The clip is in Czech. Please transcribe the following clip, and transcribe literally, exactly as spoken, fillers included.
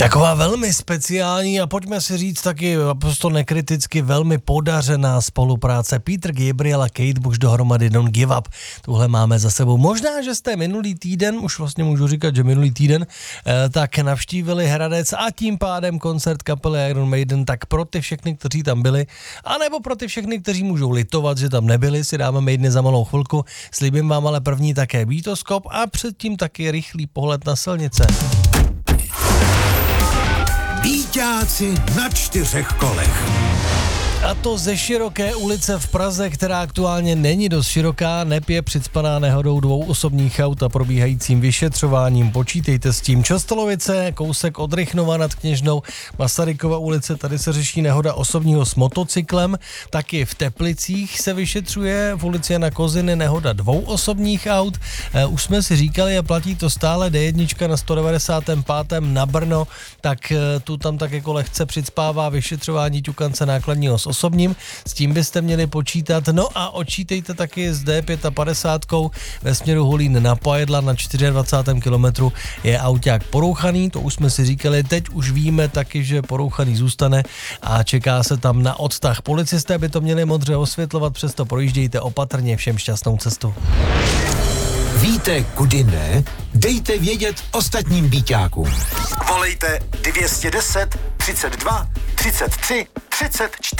Taková velmi speciální a pojďme si říct taky prostě nekriticky velmi podařená spolupráce Peter Gabriel a Kate Bush dohromady Don't Give Up. Tuhle máme za sebou. Možná, že jste minulý týden, už vlastně můžu říkat, že minulý týden, eh, tak navštívili Hradec a tím pádem koncert kapely Iron Maiden, tak pro ty všechny, kteří tam byli, anebo pro ty všechny, kteří můžou litovat, že tam nebyli, si dáme Maideny za malou chvilku. Slíbím vám ale první také Beatoskop a předtím taky rychlý pohled na silnice. Víťáci na čtyřech kolech. A to ze široké ulice v Praze, která aktuálně není dost široká, neb je přicpaná nehodou dvou osobních aut a probíhajícím vyšetřováním. Počítejte s tím. Čostolovice, kousek od Rychnova nad Kněžnou, Masarykova ulice, tady se řeší nehoda osobního s motocyklem. Taky v Teplicích se vyšetřuje, v ulici Jana Koziny nehoda dvou osobních aut. E, už jsme si říkali a platí to stále, D jedna na sto devadesát pět na Brno, tak e, tu tam tak jako lehce přicpává vyšetřování ťukance nákladního s osobním, s tím byste měli počítat. No a odčítejte taky s D padesát pět ve směru Hulín na Pojedla na dvacátém čtvrtém kilometru je auták porouchaný, to už jsme si říkali, teď už víme taky, že porouchaný zůstane a čeká se tam na odtah. Policisté by to měli modře osvětlovat, přesto projíždějte opatrně, všem šťastnou cestu. Víte, kudy ne? Dejte vědět ostatním víťákům. Volejte dvě stě deset, třicet dva, třicet tři, třicet čtyři.